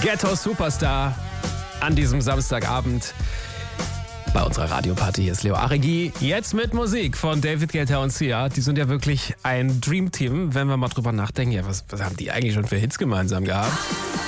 Ghetto Superstar an diesem Samstagabend bei unserer Radioparty. Hier ist Leo Arigi. Jetzt mit Musik von David Guetta und Sia. Die sind ja wirklich ein Dreamteam, wenn wir mal drüber nachdenken. Ja, was haben die eigentlich schon für Hits gemeinsam gehabt?